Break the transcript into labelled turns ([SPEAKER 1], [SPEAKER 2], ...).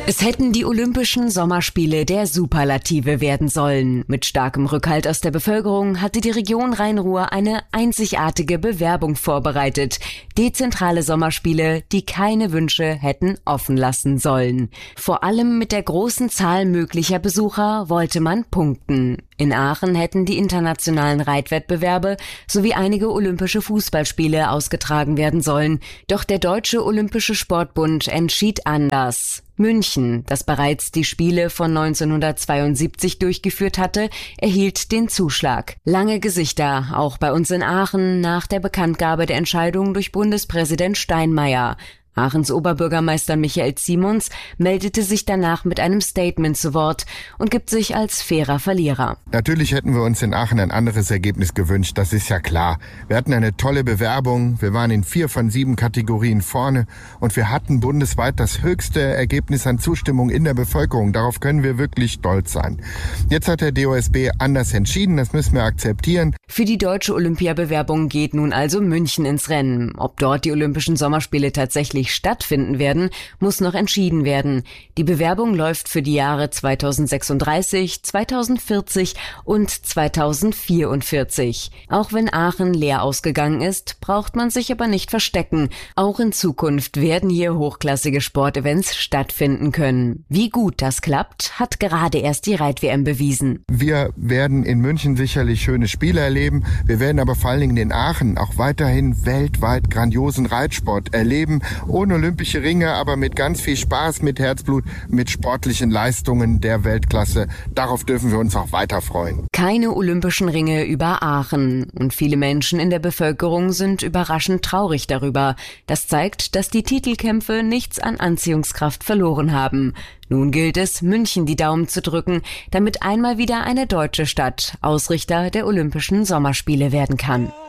[SPEAKER 1] Es hätten die Olympischen Sommerspiele der Superlative werden sollen. Mit starkem Rückhalt aus der Bevölkerung hatte die Region Rhein-Ruhr eine einzigartige Bewerbung vorbereitet. Dezentrale Sommerspiele, die keine Wünsche hätten offen lassen sollen. Vor allem mit der großen Zahl möglicher Besucher wollte man punkten. In Aachen hätten die internationalen Reitwettbewerbe sowie einige olympische Fußballspiele ausgetragen werden sollen. Doch der Deutsche Olympische Sportbund entschied anders. München, das bereits die Spiele von 1972 durchgeführt hatte, erhielt den Zuschlag. Lange Gesichter, auch bei uns in Aachen, nach der Bekanntgabe der Entscheidung durch Bundespräsident Steinmeier. Aachens Oberbürgermeister Michael Ziemons meldete sich danach mit einem Statement zu Wort und gibt sich als fairer Verlierer.
[SPEAKER 2] Natürlich hätten wir uns in Aachen ein anderes Ergebnis gewünscht, das ist ja klar. Wir hatten eine tolle Bewerbung, wir waren in 4 von 7 Kategorien vorne und wir hatten bundesweit das höchste Ergebnis an Zustimmung in der Bevölkerung. Darauf können wir wirklich stolz sein. Jetzt hat der DOSB anders entschieden, das müssen wir akzeptieren.
[SPEAKER 1] Für die deutsche Olympiabewerbung geht nun also München ins Rennen. Ob dort die Olympischen Sommerspiele tatsächlich stattfinden werden, muss noch entschieden werden. Die Bewerbung läuft für die Jahre 2036, 2040 und 2044. Auch wenn Aachen leer ausgegangen ist, braucht man sich aber nicht verstecken. Auch in Zukunft werden hier hochklassige Sportevents stattfinden können. Wie gut das klappt, hat gerade erst die Reit-WM bewiesen.
[SPEAKER 2] Wir werden in München sicherlich schöne Spiele erleben. Wir werden aber vor allen Dingen in Aachen auch weiterhin weltweit grandiosen Reitsport erleben. Ohne olympische Ringe, aber mit ganz viel Spaß, mit Herzblut, mit sportlichen Leistungen der Weltklasse. Darauf dürfen wir uns auch weiter freuen.
[SPEAKER 1] Keine olympischen Ringe über Aachen. Und viele Menschen in der Bevölkerung sind überraschend traurig darüber. Das zeigt, dass die Titelkämpfe nichts an Anziehungskraft verloren haben. Nun gilt es, München die Daumen zu drücken, damit einmal wieder eine deutsche Stadt Ausrichter der Olympischen Sommerspiele werden kann.